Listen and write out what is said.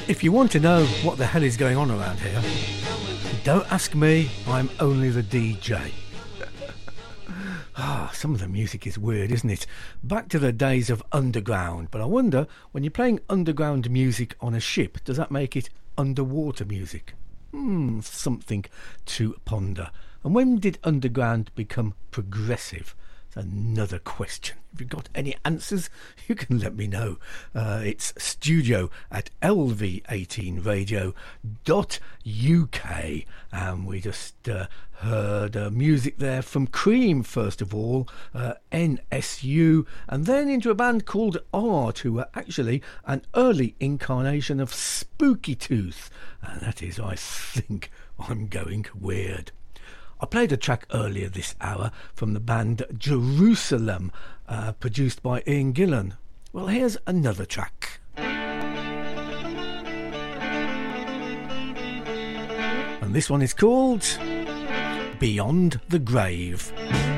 If you want to know what the hell is going on around here, don't ask me, I'm only the DJ. Some of the music is weird, isn't it? Back to the days of underground, but I wonder, when you're playing underground music on a ship, does that make it underwater music? Something to ponder. And when did underground become progressive? Another question. If you've got any answers, you can let me know. It's studio@lv18radio.uk, and we just heard music there from Cream first of all, NSU, and then into a band called Art, who were actually an early incarnation of Spooky Tooth, and that is, I think, I'm going weird. I played a track earlier this hour from the band Jerusalem, produced by Ian Gillan. Well, here's another track. And this one is called Beyond the Grave.